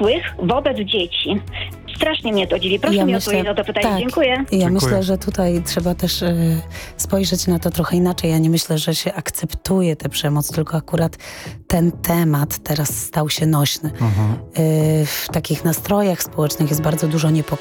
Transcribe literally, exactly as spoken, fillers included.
dorosłych wobec dzieci. Strasznie mnie to dziwi. Proszę Ja mi myślę- odpowiedzieć na to pytanie. tak. Dziękuję. Ja Dziękuję. myślę, że tutaj trzeba też y, spojrzeć na to trochę inaczej. Ja nie myślę, że się akceptuje tę przemoc, tylko akurat ten temat teraz stał się nośny. Mhm. Y, w takich nastrojach społecznych jest bardzo dużo niepokoju.